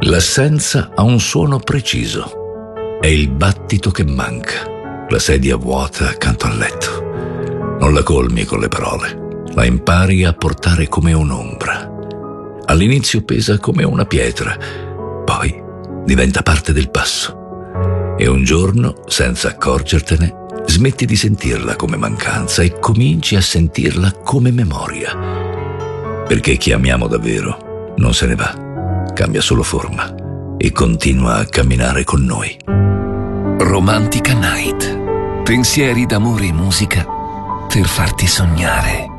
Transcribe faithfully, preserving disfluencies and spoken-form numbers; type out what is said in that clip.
L'assenza ha un suono preciso. È il battito che manca, la sedia vuota accanto al letto. Non la colmi con le parole, la impari a portare come un'ombra. All'inizio pesa come una pietra, poi diventa parte del passo. E un giorno, senza accorgertene, smetti di sentirla come mancanza e cominci a sentirla come memoria. Perché chi amiamo davvero non se ne va. Cambia solo forma e continua a camminare con noi. Romantica Night. Pensieri d'amore e musica per farti sognare.